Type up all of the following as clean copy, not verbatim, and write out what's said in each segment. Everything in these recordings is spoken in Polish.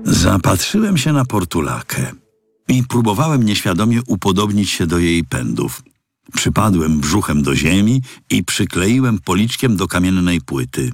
Zapatrzyłem się na portulakę i próbowałem nieświadomie upodobnić się do jej pędów. Przypadłem brzuchem do ziemi i przykleiłem policzkiem do kamiennej płyty.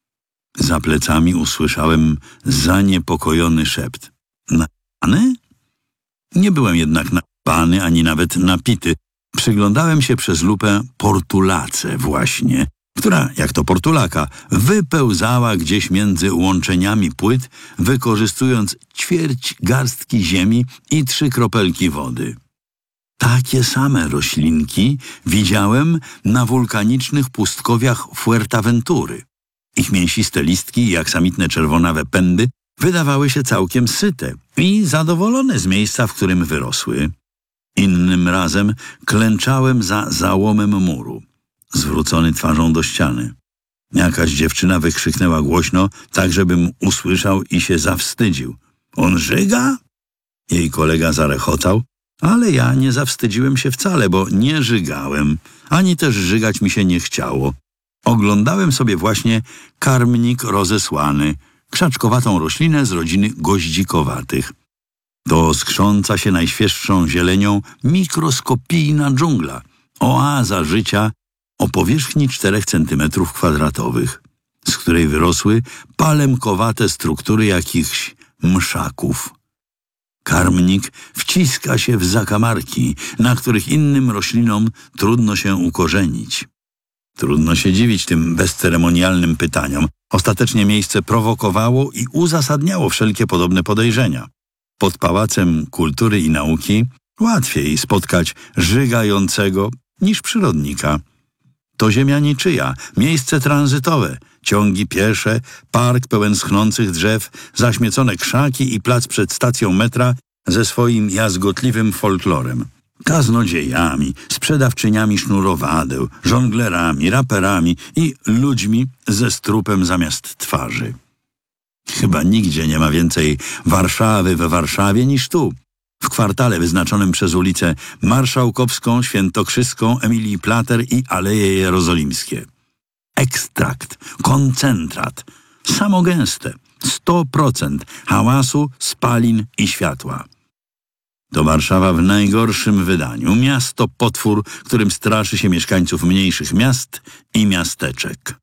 Za plecami usłyszałem zaniepokojony szept. Napany? Nie byłem jednak napany ani nawet napity. Przyglądałem się przez lupę portulace właśnie, która, jak to portulaka, wypełzała gdzieś między łączeniami płyt, wykorzystując ćwierć garstki ziemi i 3 kropelki wody. Takie same roślinki widziałem na wulkanicznych pustkowiach Fuerteventury. Ich mięsiste listki i aksamitne czerwonawe pędy wydawały się całkiem syte i zadowolone z miejsca, w którym wyrosły. Innym razem klęczałem za załomem muru, zwrócony twarzą do ściany. Jakaś dziewczyna wykrzyknęła głośno, tak żebym usłyszał i się zawstydził. On żyga? Jej kolega zarechotał, ale ja nie zawstydziłem się wcale, bo nie żygałem, ani też żygać mi się nie chciało. Oglądałem sobie właśnie karmnik rozesłany, krzaczkowatą roślinę z rodziny goździkowatych. To skrząca się najświeższą zielenią mikroskopijna dżungla, oaza życia o powierzchni 4 cm², z której wyrosły palemkowate struktury jakichś mszaków. Karmnik wciska się w zakamarki, na których innym roślinom trudno się ukorzenić. Trudno się dziwić tym bezceremonialnym pytaniom. Ostatecznie miejsce prowokowało i uzasadniało wszelkie podobne podejrzenia. Pod Pałacem Kultury i Nauki łatwiej spotkać żygającego niż przyrodnika. To ziemia niczyja, miejsce tranzytowe, ciągi piesze, park pełen schnących drzew, zaśmiecone krzaki i plac przed stacją metra ze swoim jazgotliwym folklorem. Kaznodziejami, sprzedawczyniami sznurowadeł, żonglerami, raperami i ludźmi ze strupem zamiast twarzy. Chyba nigdzie nie ma więcej Warszawy we Warszawie niż tu, w kwartale wyznaczonym przez ulicę Marszałkowską, Świętokrzyską, Emilii Plater i Aleje Jerozolimskie. Ekstrakt, koncentrat, samogęste, 100% hałasu, spalin i światła. To Warszawa w najgorszym wydaniu. Miasto potwór, którym straszy się mieszkańców mniejszych miast i miasteczek.